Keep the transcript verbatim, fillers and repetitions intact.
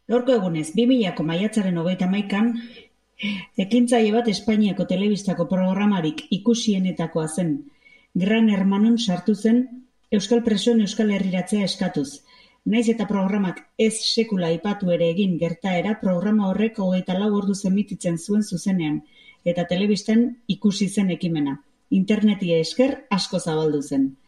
Gaurko egunez, bi milako maiatzaren hogeita hamaikan, ekintzaile bat Espainiako telebistako programarik ikusienetakoa zen. Gran Hermanon sartu zen euskal presoen euskal herriratzea eskatuz. Naiz eta programak ez sekula aipatu ere egin gertaera, programa horrek hogeita lau orduz emititzen zuen zuzenean, eta telebistan ikusi zen ekimena. Interneti esker asko zabaldu zen.